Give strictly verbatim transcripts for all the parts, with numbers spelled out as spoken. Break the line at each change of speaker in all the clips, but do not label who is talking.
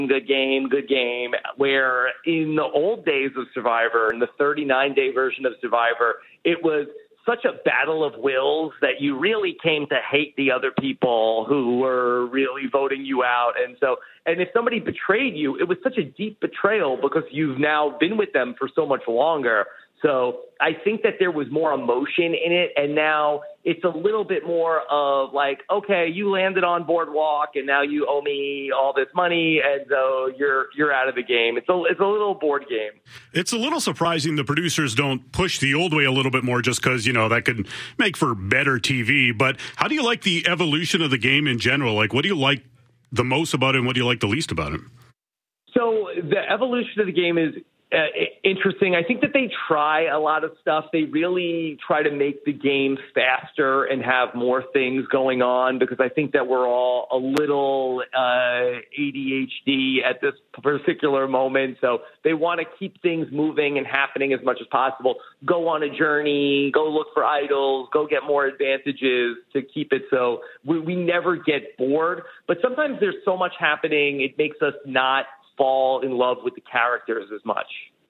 good game, good game, where in the old days of Survivor, in the thirty-nine day version of Survivor, it was such a battle of wills that you really came to hate the other people who were really voting you out. And so, and if somebody betrayed you, it was such a deep betrayal because you've now been with them for so much longer. So I think that there was more emotion in it, and now it's a little bit more of like, okay, you landed on Boardwalk, and now you owe me all this money, and so you're you're out of the game. It's a it's a little board game.
It's a little surprising the producers don't push the old way a little bit more, just because, you know, that could make for better T V. But how do you like the evolution of the game in general? Like, what do you like the most about it, and what do you like the least about it?
So the evolution of the game is Uh, interesting. I think that they try a lot of stuff. They really try to make the game faster and have more things going on, because I think that we're all a little uh, A D H D at this particular moment. So they want to keep things moving and happening as much as possible. Go on a journey, go look for idols, go get more advantages to keep it so we, we never get bored. But sometimes there's so much happening, it makes us not fall in love with the characters as much.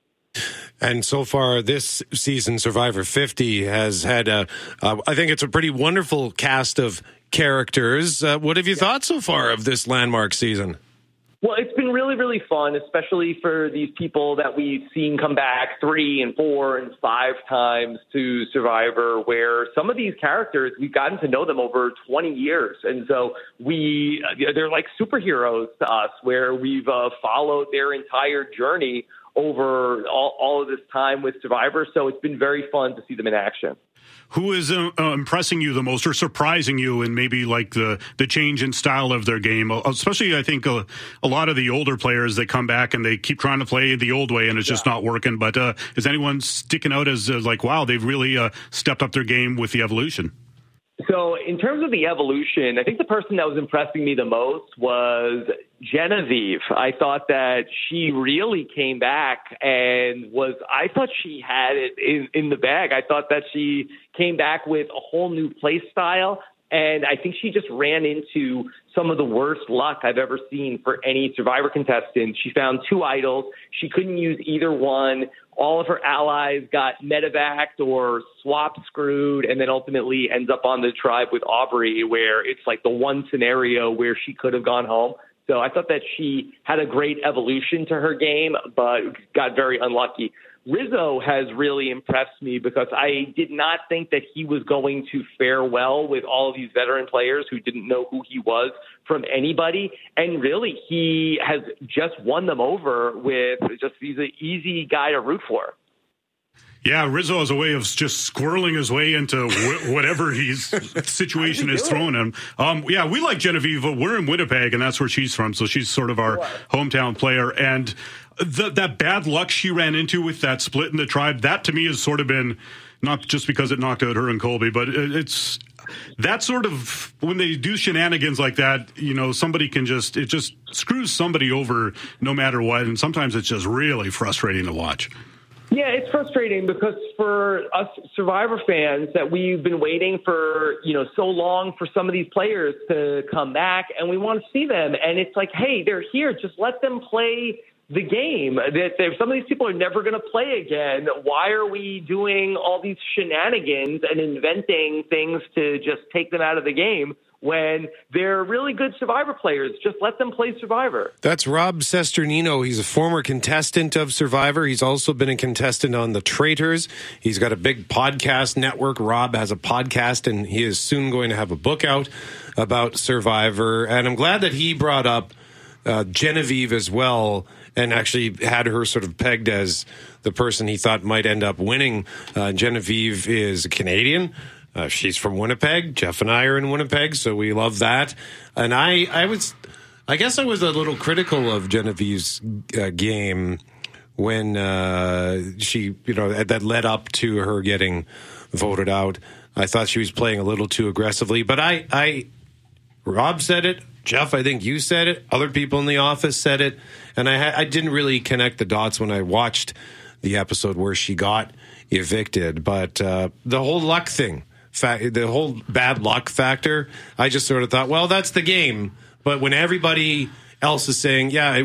And so far this season, Survivor fifty has had a, uh, I think it's a pretty wonderful cast of characters. Uh, what have you yeah. thought so far of this landmark season?
Well, it's been really, really fun, especially for these people that we've seen come back three and four and five times to Survivor, where some of these characters, we've gotten to know them over twenty years. And so we, they're like superheroes to us, where we've uh, followed their entire journey over all, all of this time with Survivor. So it's been very fun to see them in action.
Who is uh, uh, impressing you the most, or surprising you in maybe like the, the change in style of their game? Especially, I think, uh, a lot of the older players that come back and they keep trying to play the old way and it's yeah. just not working. But uh, is anyone sticking out as uh, like, wow, they've really uh, stepped up their game with the evolution?
So in terms of the evolution, I think the person that was impressing me the most was Genevieve. I thought that she really came back and was, I thought she had it in, in the bag. I thought that she came back with a whole new play style. And I think she just ran into some of the worst luck I've ever seen for any Survivor contestant. She found two idols. She couldn't use either one. All of her allies got medevaced or swap screwed, and then ultimately ends up on the tribe with Aubrey, where it's like the one scenario where she could have gone home. So I thought that she had a great evolution to her game, but got very unlucky. Rizzo has really impressed me because I did not think that he was going to fare well with all of these veteran players who didn't know who he was from anybody. And really, he has just won them over with just, he's an easy guy to root for.
Yeah, Rizzo has a way of just squirreling his way into wh- whatever his situation is thrown him. Um, yeah, we like Genevieve. We're in Winnipeg, and that's where she's from, so she's sort of our hometown player. And the, that bad luck she ran into with that split in the tribe, that to me has sort of been, not just because it knocked out her and Colby, but it's that sort of, when they do shenanigans like that, you know, somebody can just, it just screws somebody over no matter what, and sometimes it's just really frustrating to watch.
Yeah, it's frustrating because for us Survivor fans that we've been waiting for, you know, so long for some of these players to come back, and we want to see them. And it's like, hey, they're here. Just let them play the game. That some of these people are never going to play again. Why are we doing all these shenanigans and inventing things to just take them out of the game when they're really good Survivor players? Just let them play Survivor.
That's Rob Cesternino. He's a former contestant of Survivor. He's also been a contestant on The Traitors. He's got a big podcast network. Rob has a podcast, and he is soon going to have a book out about Survivor. And I'm glad that he brought up uh, Genevieve as well, and actually had her sort of pegged as the person he thought might end up winning. Uh, Genevieve is a Canadian. Uh, she's from Winnipeg. Jeff and I are in Winnipeg, so we love that. And I, I was, I guess I was a little critical of Genevieve's uh, game when uh, she, you know, that led up to her getting voted out. I thought she was playing a little too aggressively, but I, I, Rob said it. Jeff, I think you said it. Other people in the office said it. And I, I didn't really connect the dots when I watched the episode where she got evicted. But uh, the whole luck thing, Fact, the whole bad luck factor, I just sort of thought, well, that's the game. But when everybody else is saying, yeah,